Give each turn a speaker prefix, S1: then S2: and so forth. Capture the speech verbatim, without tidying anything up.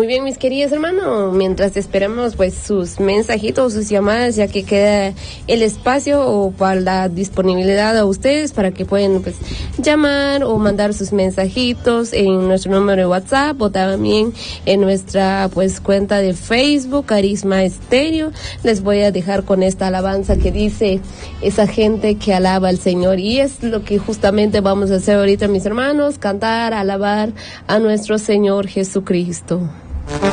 S1: bien, mis queridos hermanos, mientras esperamos pues sus mensajitos, sus llamadas, ya que queda el espacio o para la disponibilidad a ustedes para que puedan pues llamar o mandar sus mensajitos en nuestro número de WhatsApp o también en nuestra pues cuenta de Facebook, Carisma Estéreo. Les voy a dejar con esta alabanza que dice esa gente que alaba al Señor, y es lo que justamente vamos a hacer ahorita, mis hermanos, cantar, alabar a nuestro Señor Jesucristo.